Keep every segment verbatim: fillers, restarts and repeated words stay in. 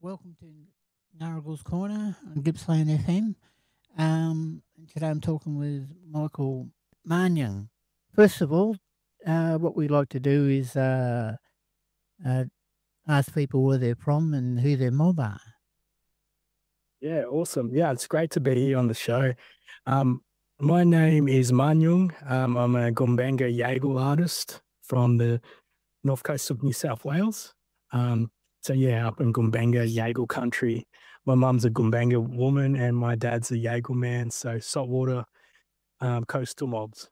Welcome to Narrable's Corner on Gippsland F M. Um, and today I'm talking with Michael Marnyang. First of all, uh, what we like to do is uh, uh, ask people where they're from and who their mob are. Yeah, awesome. Yeah, it's great to be here on the show. Um, my name is Manyung. Um, I'm a Gumbaynggirr Yaegl artist from the north coast of New South Wales. Um, so yeah, up in Gumbaynggirr Yaegl country. My mum's a Gumbaynggirr woman and my dad's a Yaegl man. So saltwater um, coastal mobs.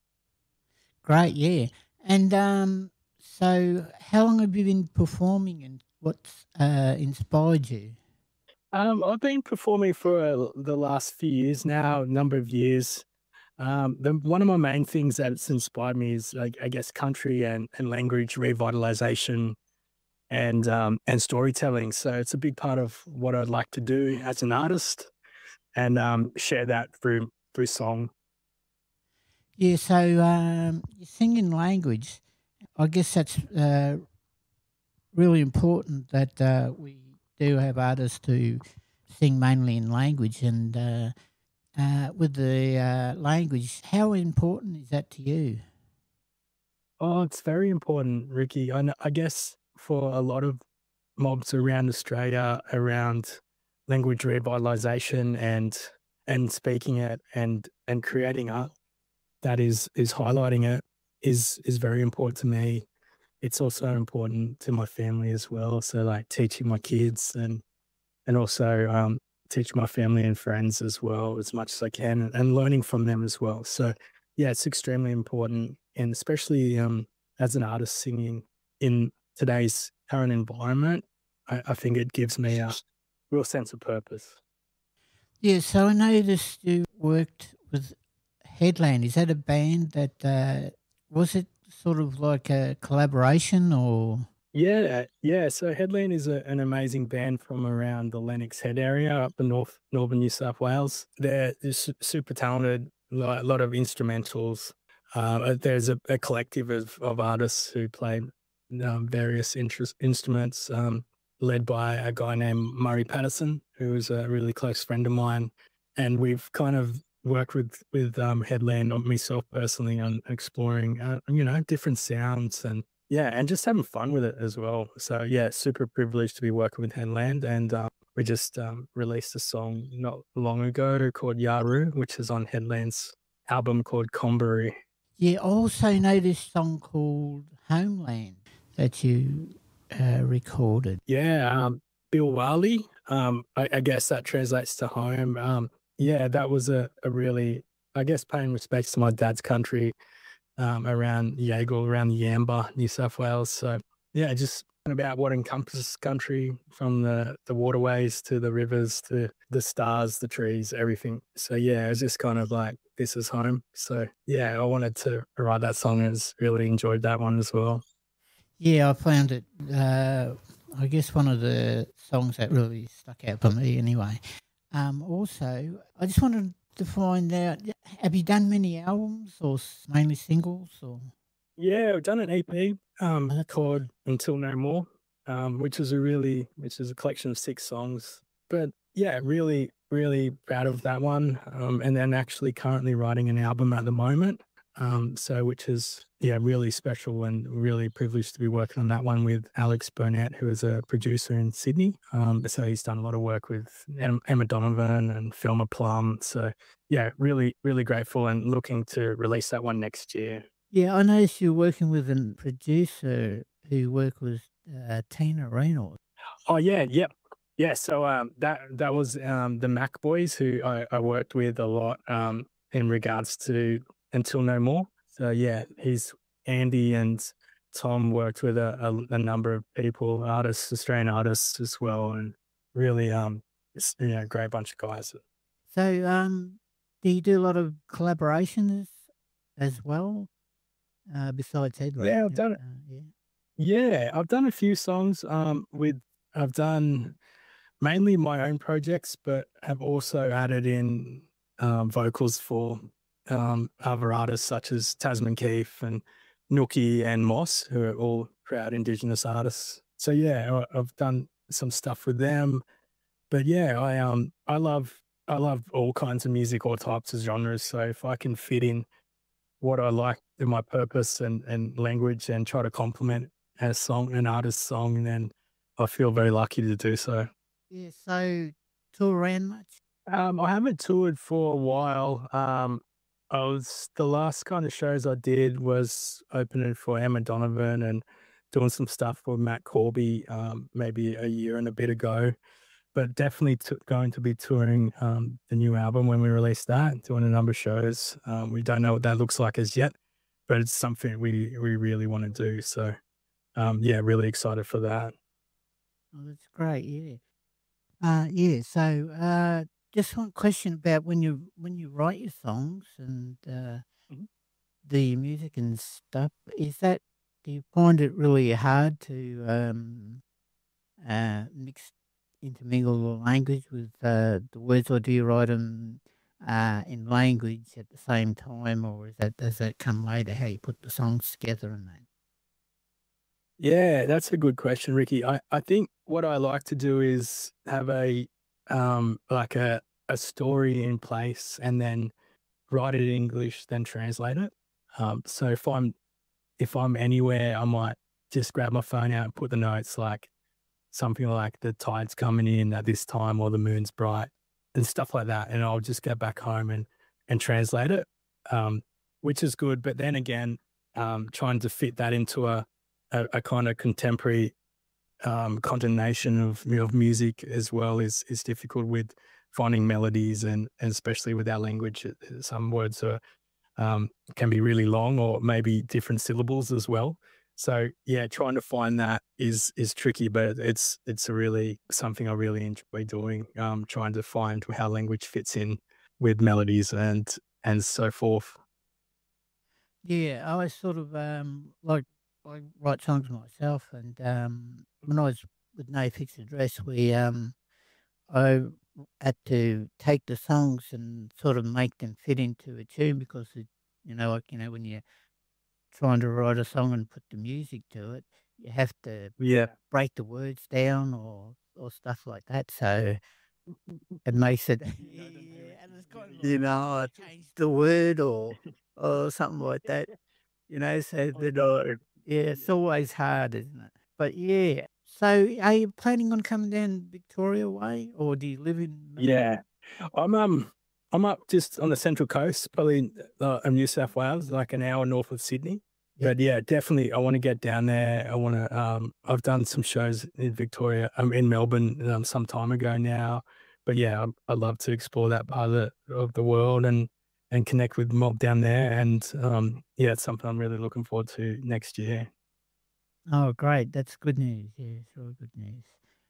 Great, yeah. And um, so, how long have you been performing and what's uh, inspired you? Um, I've been performing for uh, the last few years now, a number of years. Um, the, one of my main things that's inspired me is, like, I guess, country and, and language revitalization and um, and storytelling. So it's a big part of what I'd like to do as an artist and um, share that through through song. Yeah, so um, you sing in language. I guess that's uh, really important that uh, we do have artists who sing mainly in language. And uh, uh, with the uh, language, how important is that to you? Oh, it's very important, Ricky. I, kn- I guess for a lot of mobs around Australia, around language revitalization and and speaking it and and creating art that is is highlighting it is is very important to me. It's also important to my family as well. So, like, teaching my kids and and also um, teach my family and friends as well as much as I can, and, and learning from them as well. So yeah, it's extremely important, and especially um, as an artist singing in today's current environment, I, I think it gives me a real sense of purpose. Yeah, so I noticed you worked with Headland. Is that a band that uh, was it sort of like a collaboration or? Yeah, yeah. So Headland is a, an amazing band from around the Lennox Head area up in north northern New South Wales. They're, they're su- super talented, lo- a lot of instrumentals. Uh, uh, there's a, a collective of, of artists who play um, various interest, instruments, um, led by a guy named Murray Patterson, who is a really close friend of mine. And we've kind of worked with with um, Headland, or myself personally, on exploring, uh, you know, different sounds and yeah, and just having fun with it as well. So yeah, super privileged to be working with Headland, and um, we just um, released a song not long ago called Yaru, which is on Headland's album called Conbury. Yeah, I also noticed a song called Homeland that you uh, recorded. Yeah, um, Bill Wally. Um, I, I guess that translates to home. Um, yeah, that was a, a really, I guess, paying respects to my dad's country, um, around Yaegl, around Yamba, New South Wales. So yeah, just about what encompasses country, from the, the waterways to the rivers to the stars, the trees, everything. So yeah, it was just kind of like, this is home. So yeah, I wanted to write that song and just really enjoyed that one as well. Yeah, I found it, uh, I guess, one of the songs that really stuck out for me anyway. Um, also, I just wanted to find out, y- have you done many albums or s- mainly singles? Or Yeah, I've done an E P Oh, um, that's called Until No More, um, which is a really, which is a collection of six songs. But yeah, really, really proud of that one. Um, and then actually currently writing an album at the moment. Um, so which is, yeah, really special, and really privileged to be working on that one with Alex Burnett, who is a producer in Sydney. Um, so he's done a lot of work with Em- Emma Donovan and Filma Plum. So yeah, really, really grateful, and looking to release that one next year. yeah, I noticed you're working with a producer who worked with uh, Tina Reynolds. Oh yeah, yep. Yeah, so um that that was um the Mac Boys, who I, I worked with a lot um in regards to Until No More. So yeah, he's Andy and Tom worked with a, a, a number of people, artists, Australian artists as well, and really um it's, you know, great bunch of guys. So, um, do you do a lot of collaborations as well, uh, besides Headland? Yeah, I've Yeah, done it. uh, yeah. Yeah, I've done a few songs um with I've done mainly my own projects, but have also added in um, vocals for um, other artists such as Tasman Keefe and Nookie and Moss, who are all proud Indigenous artists. So yeah, I- I've done some stuff with them. But yeah, I um I love I love all kinds of music, all types of genres. So if I can fit in what I like in my purpose and and language and try to complement a song, an artist's song, then I feel very lucky to do so. Yeah, so tour around much? Um, I haven't toured for a while. Um, I was the last kind of shows I did was opening for Emma Donovan and doing some stuff for Matt Corby, um, maybe a year and a bit ago. But definitely t- going to be touring um, the new album when we release that, doing a number of shows. Um, we don't know what that looks like as yet, but it's something we we really want to do. So um, yeah, really excited for that. Oh, that's great, yeah. Uh, yeah, so, uh, just one question about when you when you write your songs and, uh, Mhm. the music and stuff, is that do you find it really hard to, um, uh, mix intermingle the language with, uh, the words, or do you write 'em, uh, in language at the same time, or is that does that come later, how you put the songs together and that? Yeah, that's a good question, Ricky. I, I think what I like to do is have a um like a a story in place and then write it in English, then translate it. Um, so if I'm if I'm anywhere, I might just grab my phone out and put the notes like something like the tide's coming in at this time or the moon's bright and stuff like that. And I'll just go back home and and translate it, um, which is good. But then again, um, trying to fit that into a a, a kind of contemporary um, condemnation of of music as well is is difficult with finding melodies and, and especially with our language, it- it- some words are um, can be really long or maybe different syllables as well. So yeah, trying to find that is is tricky, but it's it's a really something I really enjoy doing. Um, trying to find how language fits in with melodies and and so forth. Yeah, I was sort of, um, like, I write songs myself, and, um, when I was with No Fixed Address, we, um, I had to take the songs and sort of make them fit into a tune because it, you know, like, you know, when you're trying to write a song and put the music to it, you have to Yeah. break the words down or or stuff like that. So it makes it, yeah, and it's kind of like, you know, I changed the word or or something like that. You know, so that, uh, yeah, it's always hard, isn't it? But yeah, so are you planning on coming down Victoria way, or do you live in Mel- Yeah. I'm um I'm up just on the Central Coast, probably uh, in New South Wales, like an hour north of Sydney. Yeah. But yeah, definitely I want to get down there. I want to um I've done some shows in Victoria. I'm in Melbourne um, some time ago now. But yeah, I- I'd love to explore that part of the, of the world and and connect with mob down there. And um yeah, it's something I'm really looking forward to next year. Oh, great! That's good news. Yeah, it's really good news.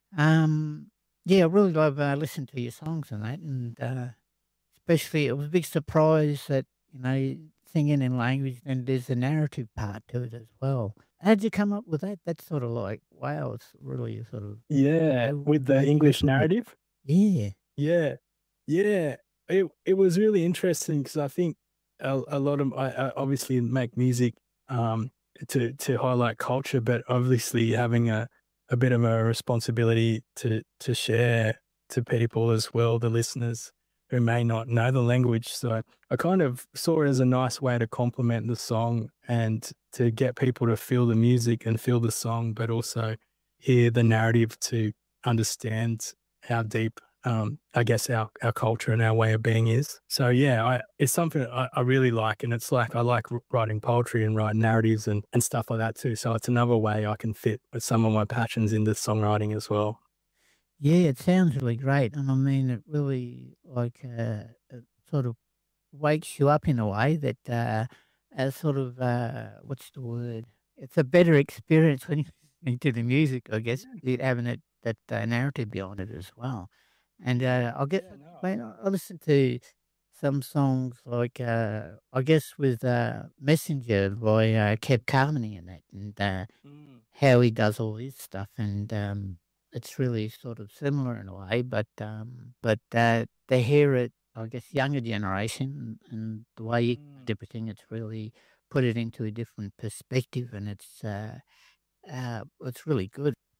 Um, yeah, I really love uh, listening to your songs and that, and uh, especially it was a big surprise that you know singing in language, and there's a narrative part to it as well. How'd you come up with that? That's sort of like wow, it's really sort of Yeah, oh, with the made you English feel it. narrative. Yeah. Yeah. Yeah. It it was really interesting because I think a a lot of I I obviously make music, um, to to highlight culture, but obviously having a a bit of a responsibility to to share to people as well, the listeners who may not know the language. So I kind of saw it as a nice way to complement the song and to get people to feel the music and feel the song, but also hear the narrative to understand how deep um, I guess our our culture and our way of being is. So yeah, I, it's something I, I really like, and it's like I like r- writing poetry and writing narratives and and stuff like that too. So it's another way I can fit with some of my passions into songwriting as well. Yeah, it sounds really great, and I mean, it really like uh, it sort of wakes you up in a way that uh, as sort of uh, what's the word? It's a better experience when you're listening to the music, I guess, it having it that uh, narrative behind it as well. And uh, I guess, Yeah, no. man, I I listen to some songs like uh, I guess with uh, Messenger by uh, Kev Carmody and that, and uh, Mm, how he does all his stuff, and um, it's really sort of similar in a way, but um, but uh, they hear it, I guess, younger generation, and the way you mm. did everything, it's really put it into a different perspective, and it's uh, uh, it's really good.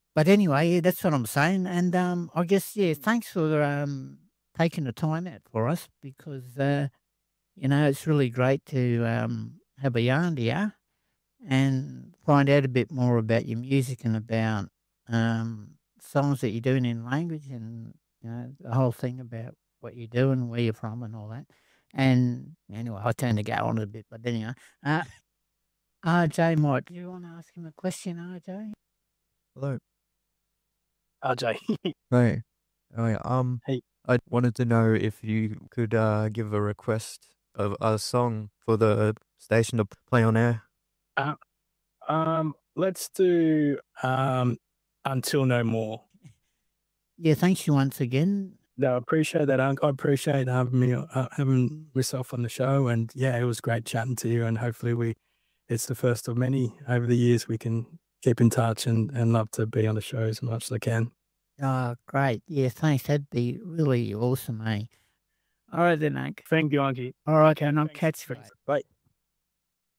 But anyway, yeah, that's what I'm saying. And um, I guess, yeah, thanks for um, taking the time out for us because, uh, you know, it's really great to um, have a yarn here and find out a bit more about your music and about um, songs that you're doing in language and, you know, the whole thing about what you're doing, where you're from and all that. And anyway, I tend to go on a bit, but anyway. Uh, R J might, do you want to ask him a question, R J? Hello. R J. Hey. Hey, um, Hey. I wanted to know if you could uh, give a request of a song for the station to play on air. Uh, um, let's do um, Until No More. Yeah, thanks you once again. No, I appreciate that, Unc. I appreciate having me, uh, having myself on the show, and yeah, it was great chatting to you. And hopefully, we it's the first of many over the years. We can keep in touch, and and love to be on the show as much as I can. Oh, great. Yeah, thanks. That'd be really awesome, eh? All right then, Unc. Thank you, Unky. All right, and I'll catch you. Bye.